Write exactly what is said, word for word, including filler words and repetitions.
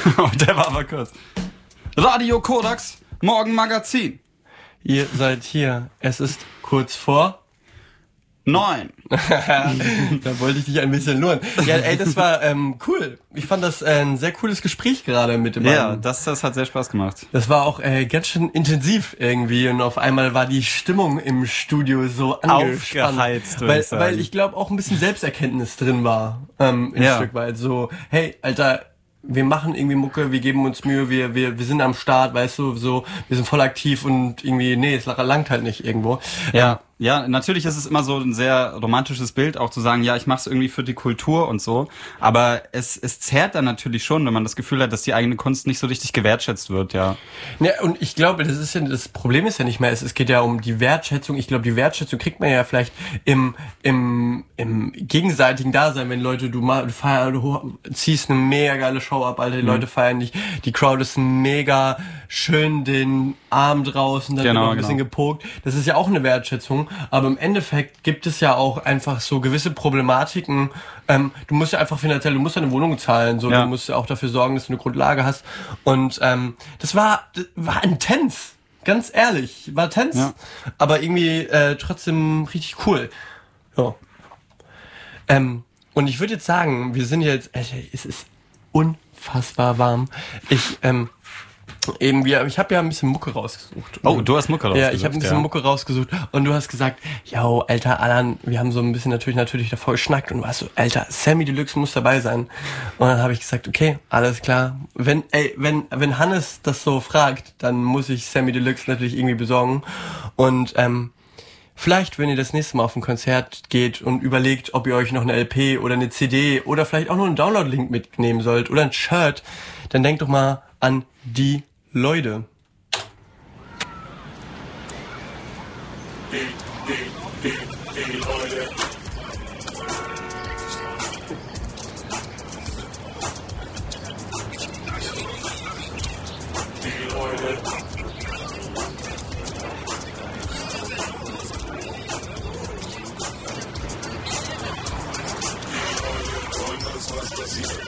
Der war aber kurz. Radio Korax, Morgenmagazin. Ihr seid hier. Es ist kurz vor Neun. Da wollte ich dich ein bisschen luren. Ja, ey, das war ähm, cool. Ich fand das äh, ein sehr cooles Gespräch gerade mit dem Ja, Mann. das, das hat sehr Spaß gemacht. Das war auch äh, ganz schön intensiv irgendwie und auf einmal war die Stimmung im Studio so angespannt. Aufgeheizt, würde weil, ich sagen. weil ich glaube auch ein bisschen Selbsterkenntnis drin war, ähm, ein Ja. Stück weit. So, hey, Alter, wir machen irgendwie Mucke, wir geben uns Mühe, wir wir wir sind am Start, weißt du, so, wir sind voll aktiv und irgendwie, nee, es langt halt nicht irgendwo. Ja, ja, natürlich ist es immer so ein sehr romantisches Bild, auch zu sagen, ja, ich mache es irgendwie für die Kultur und so, aber es es zerrt dann natürlich schon, wenn man das Gefühl hat, dass die eigene Kunst nicht so richtig gewertschätzt wird, ja. Ja, und ich glaube, das ist ja, das Problem ist ja nicht mehr, es, es geht ja um die Wertschätzung. Ich glaube, die Wertschätzung kriegt man ja vielleicht im, im, im gegenseitigen Dasein, wenn Leute, du mal, du feierst, du ziehst eine mega geile Show ab, Alter, die Mhm. Leute feiern dich, die Crowd ist mega schön, den Arm draußen, dann Genau, wird noch ein bisschen genau. gepokt. Das ist ja auch eine Wertschätzung, aber im Endeffekt gibt es ja auch einfach so gewisse Problematiken. Ähm, du musst ja einfach finanziell, du musst ja eine Wohnung zahlen, so, Ja. du musst ja auch dafür sorgen, dass du eine Grundlage hast. Und ähm, das war, das war intens, ganz ehrlich, war intens, Ja. aber irgendwie äh, trotzdem richtig cool. Ja. Ähm, und ich würde jetzt sagen, wir sind jetzt, Alter, es ist unfassbar warm. Ich ähm, Eben, wir, ich habe ja ein bisschen Mucke rausgesucht. Oh, du hast Mucke rausgesucht. Ja, ich habe ein bisschen ja. Mucke rausgesucht und du hast gesagt, yo, Alter, Alan, wir haben so ein bisschen natürlich natürlich davor geschnackt und du warst so, Alter, Sammy Deluxe muss dabei sein. Und dann habe ich gesagt, okay, alles klar. Wenn, ey, wenn, wenn Hannes das so fragt, dann muss ich Sammy Deluxe natürlich irgendwie besorgen. Und ähm, vielleicht, wenn ihr das nächste Mal auf ein Konzert geht und überlegt, ob ihr euch noch eine L P oder eine C D oder vielleicht auch nur einen Download-Link mitnehmen sollt oder ein Shirt, dann denkt doch mal an die Leute. Die, die, die, die Leute.